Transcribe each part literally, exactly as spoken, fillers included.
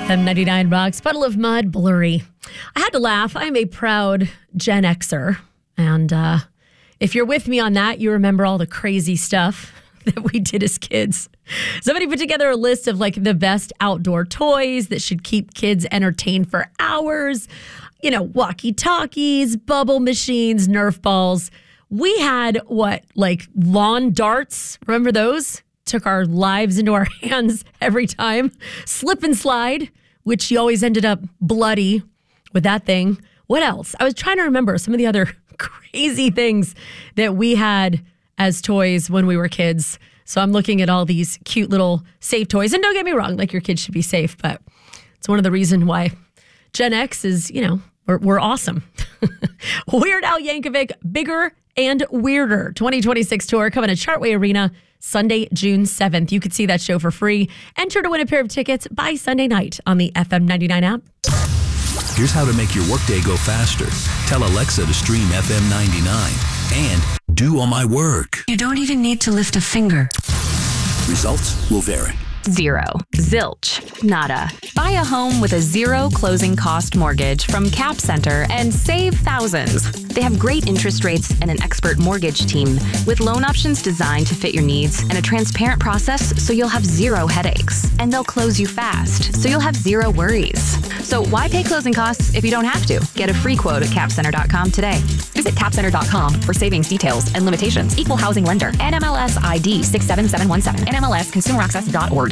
F M ninety-nine rocks. Puddle of Mudd, Blurry. I had to laugh. I'm a proud Gen Xer. And uh, if you're with me on that, you remember all the crazy stuff that we did as kids. Somebody put together a list of like the best outdoor toys that should keep kids entertained for hours. You know, walkie-talkies, bubble machines, Nerf balls. We had what, like lawn darts? Remember those? Took our lives into our hands every time. Slip and slide, which you always ended up bloody with that thing. What else? I was trying to remember some of the other crazy things that we had as toys when we were kids. So I'm looking at all these cute little safe toys. And don't get me wrong, like your kids should be safe, but it's one of the reasons why Gen X is, you know, we're, we're awesome. Weird Al Yankovic, Bigger and Weirder twenty twenty-six tour coming to Chartway Arena Sunday, June seventh. You could see that show for free. Enter to win a pair of tickets by Sunday night on the F M ninety-nine app. Here's how to make your workday go faster. Tell Alexa to stream F M ninety-nine and do all my work. You don't even need to lift a finger. Results will vary. Zero. Zilch. Nada. Buy a home with a zero closing cost mortgage from Cap Center and save thousands. They have great interest rates and an expert mortgage team with loan options designed to fit your needs and a transparent process so you'll have zero headaches. And they'll close you fast so you'll have zero worries. So why pay closing costs if you don't have to? Get a free quote at cap center dot com today. Visit cap center dot com for savings details and limitations. Equal housing lender. N M L S I D six seven seven one seven. N M L S consumer access dot org.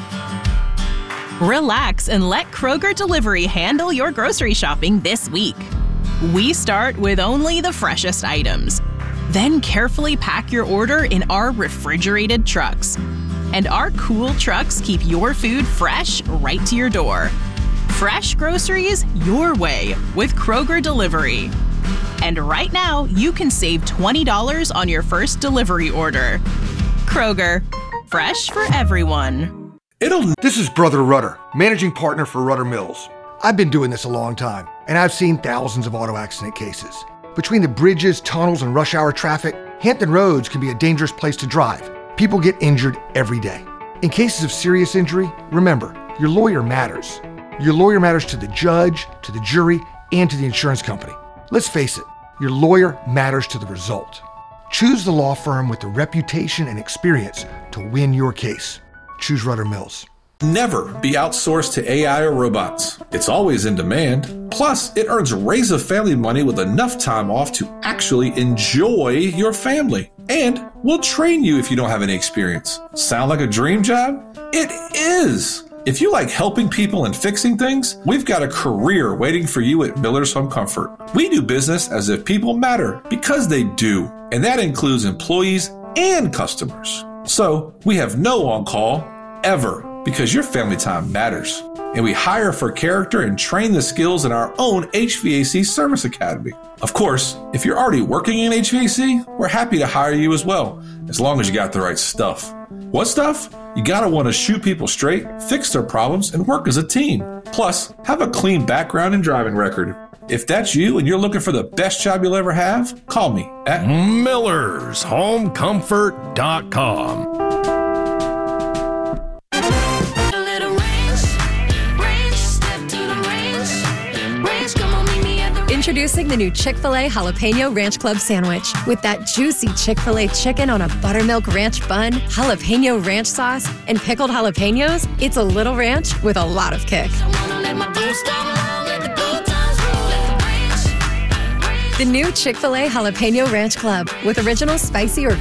Relax and let Kroger Delivery handle your grocery shopping this week. We start with only the freshest items. Then carefully pack your order in our refrigerated trucks. And our cool trucks keep your food fresh right to your door. Fresh groceries your way with Kroger Delivery. And right now, you can save twenty dollars on your first delivery order. Kroger, fresh for everyone. It'll. This is Brother Rudder, managing partner for Rudder Mills. I've been doing this a long time, and I've seen thousands of auto accident cases. Between the bridges, tunnels, and rush hour traffic, Hampton Roads can be a dangerous place to drive. People get injured every day. In cases of serious injury, remember, your lawyer matters. Your lawyer matters to the judge, to the jury, and to the insurance company. Let's face it, your lawyer matters to the result. Choose the law firm with the reputation and experience to win your case. Choose Rudder Mills. Never be outsourced to A I or robots. It's always in demand. Plus, it earns raise a family money with enough time off to actually enjoy your family. And we'll train you if you don't have any experience. Sound like a dream job? It is! If you like helping people and fixing things, we've got a career waiting for you at Miller's Home Comfort. We do business as if people matter, because they do. And that includes employees and customers. So we have no on-call, ever, because your family time matters. And we hire for character and train the skills in our own H V A C Service Academy. Of course, if you're already working in H V A C, we're happy to hire you as well, as long as you got the right stuff. What stuff? You gotta want to shoot people straight, fix their problems, and work as a team. Plus, have a clean background and driving record. If that's you and you're looking for the best job you'll ever have, call me at Millers Home Comfort dot com. Introducing the new Chick-fil-A Jalapeno Ranch Club Sandwich. With that juicy Chick-fil-A chicken on a buttermilk ranch bun, jalapeno ranch sauce, and pickled jalapenos, it's a little ranch with a lot of kick. The new Chick-fil-A Jalapeno Ranch Club with original spicy or